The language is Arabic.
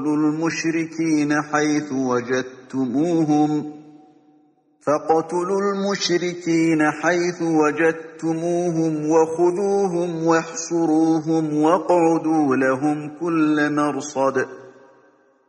المشركين حيث وجدتموهم وخذوهم واحصروهم واقعدوا لهم كل مرصد